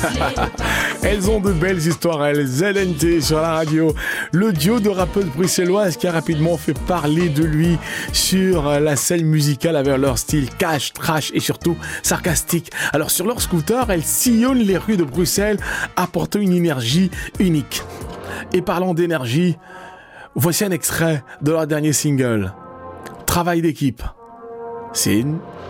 Elles ont de belles histoires, elles. ZNT sur la radio. Le duo de rappeuses bruxelloises qui a rapidement fait parler de lui sur la scène musicale avec leur style cash, trash et surtout sarcastique. Alors sur leur scooter, elles sillonnent les rues de Bruxelles apportant une énergie unique. Et parlant d'énergie, voici un extrait de leur dernier single. Travail d'équipe. Sin